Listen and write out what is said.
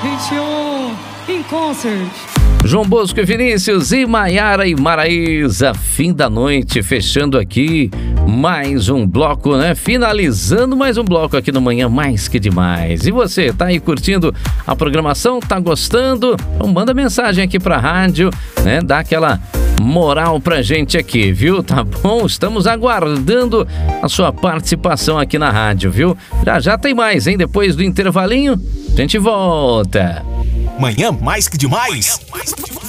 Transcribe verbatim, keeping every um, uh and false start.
vinte e um, em concert. João Bosco e Vinícius e Maiara e Maraísa, fim da noite, fechando aqui mais um bloco, né? Finalizando mais um bloco aqui no Manhã Mais Que Demais. E você, tá aí curtindo a programação? Tá gostando? Então manda mensagem aqui pra rádio, né? Dá aquela moral pra gente aqui, viu? Tá bom? Estamos aguardando a sua participação aqui na rádio, viu? Já já tem mais, hein? Depois do intervalinho, a gente volta. Manhã Mais Que Demais. Manhã Mais Que Demais.